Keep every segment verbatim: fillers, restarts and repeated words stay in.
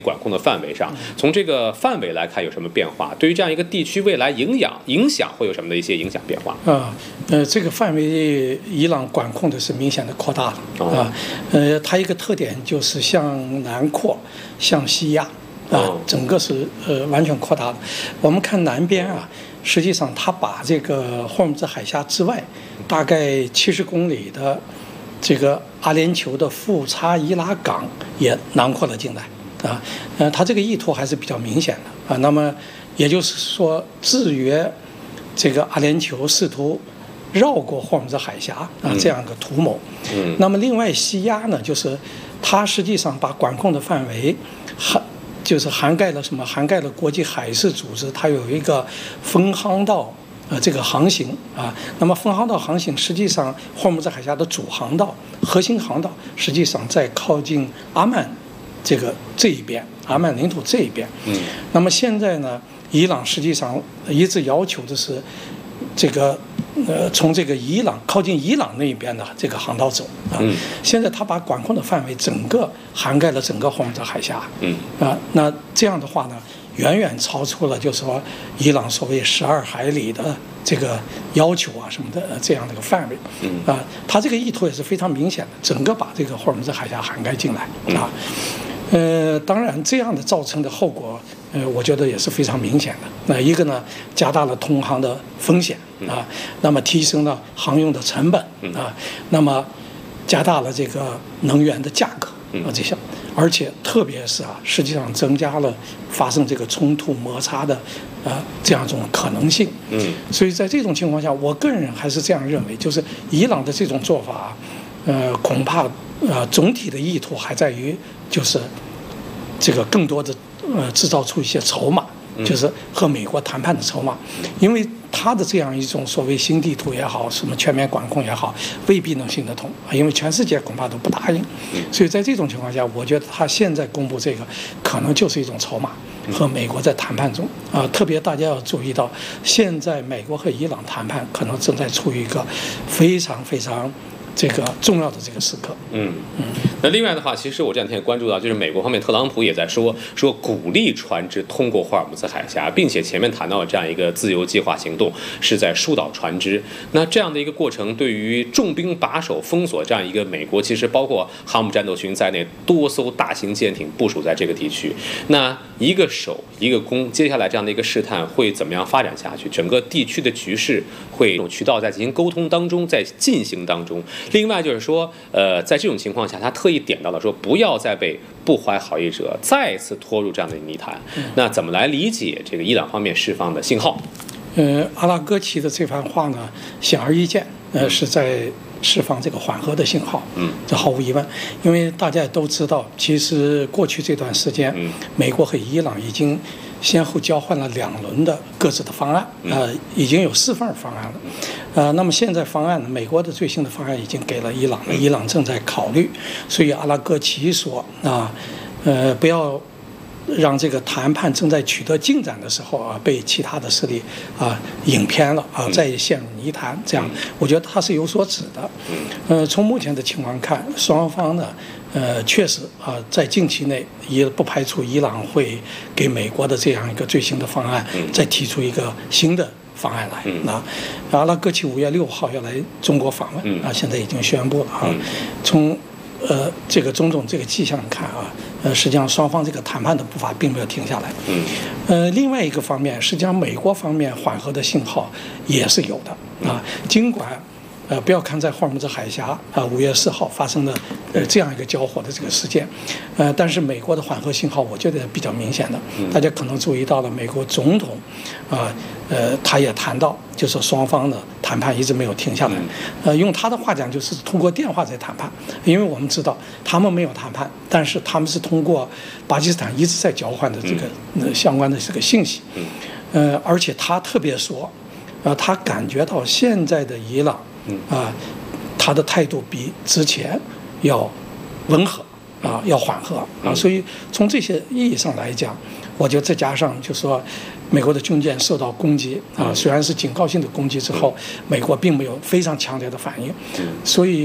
管控的范围上，从这个范围来看有什么变化？对于这样一个地区未来影响影响会有什么的一些影响变化？ 啊，呃，这个范围伊朗管控的是明显的扩大了、哦、啊，呃，它一个特点就是向南扩，向西压啊，哦、整个是呃完全扩大了。我们看南边啊，实际上它把这个霍尔木兹海峡之外大概七十公里的这个阿联酋的富查伊拉港也囊括了进来。啊，呃，它这个意图还是比较明显的啊。那么也就是说，制约这个阿联酋试图绕过霍尔木兹海峡啊这样一个图谋。嗯。那么另外西亚呢，就是它实际上把管控的范围涵就是涵盖了什么？涵盖了国际海事组织，它有一个封航道呃这个航行啊。那么封航道航行实际上霍尔木兹海峡的主航道、核心航道实际上在靠近阿曼。这个这一边，阿曼领土这一边，嗯，那么现在呢，伊朗实际上一直要求的是，这个呃，从这个伊朗靠近伊朗那一边的这个航道走啊。嗯、现在他把管控的范围整个涵盖了整个霍尔木兹海峡，嗯，啊，那这样的话呢，远远超出了就是说伊朗所谓十二海里的这个要求啊什么的这样的一个范围，嗯啊，他这个意图也是非常明显的，整个把这个霍尔木兹海峡涵盖进来啊。呃，当然，这样的造成的后果，呃，我觉得也是非常明显的。那一个呢，加大了通航的风险啊，那么提升了航用的成本啊，那么加大了这个能源的价格啊这些，而且特别是啊，实际上增加了发生这个冲突摩擦的啊这样一种可能性。嗯，所以在这种情况下，我个人还是这样认为，就是伊朗的这种做法，呃，恐怕呃总体的意图还在于就是这个更多的呃制造出一些筹码，就是和美国谈判的筹码，因为他的这样一种所谓新地图也好，什么全面管控也好，未必能行得通，因为全世界恐怕都不答应。所以在这种情况下，我觉得他现在公布这个可能就是一种筹码，和美国在谈判中啊，特别大家要注意到，现在美国和伊朗谈判可能正在处于一个非常非常这个重要的这个时刻。嗯嗯。那另外的话，其实我这两天也关注到，就是美国方面特朗普也在说说鼓励船只通过霍尔木兹海峡，并且前面谈到了这样一个自由计划行动是在疏导船只。那这样的一个过程，对于重兵把守封锁这样一个美国，其实包括航母战斗群在内多艘大型舰艇部署在这个地区，那一个守一个攻，接下来这样的一个试探会怎么样发展下去？整个地区的局势会有渠道在进行沟通当中，在进行当中。另外就是说，呃，在这种情况下，他特意点到了说，不要再被不怀好意者再次拖入这样的泥潭。那怎么来理解这个伊朗方面释放的信号？ 呃，阿拉戈齐的这番话呢，显而易见，呃，是在释放这个缓和的信号。嗯，这毫无疑问，因为大家也都知道，其实过去这段时间，嗯，美国和伊朗已经先后交换了两轮的各自的方案，呃，已经有四份方案了，呃，那么现在方案呢，美国的最新的方案已经给了伊朗了，伊朗正在考虑，所以阿拉戈齐说啊，呃，不要让这个谈判正在取得进展的时候啊，被其他的势力啊引偏了啊，再陷入泥潭，这样，我觉得他是有所指的。呃，从目前的情况看，双方呢。呃，确实啊，在近期内也不排除伊朗会给美国的这样一个最新的方案再提出一个新的方案来。那阿拉戈齐五月六号要来中国访问啊，现在已经宣布了啊。从呃这个种种这个迹象看啊，呃，实际上双方这个谈判的步伐并没有停下来。呃，另外一个方面，实际上美国方面缓和的信号也是有的啊，尽管。呃，不要看在霍尔木兹海峡啊，五月四号发生的呃这样一个交火的这个事件，呃，但是美国的缓和信号，我觉得比较明显的，大家可能注意到了，美国总统啊，呃，他也谈到，就是双方的谈判一直没有停下来，呃，用他的话讲，就是通过电话在谈判，因为我们知道他们没有谈判，但是他们是通过巴基斯坦一直在交换的这个、呃、相关的这个信息，呃，而且他特别说，呃，他感觉到现在的伊朗。啊，他的态度比之前要温和啊，要缓和啊，所以从这些意义上来讲，我觉得再加上就是说，美国的军舰受到攻击啊，虽然是警告性的攻击之后，美国并没有非常强烈的反应，所以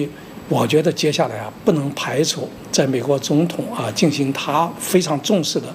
我觉得接下来啊，不能排除在美国总统啊进行他非常重视的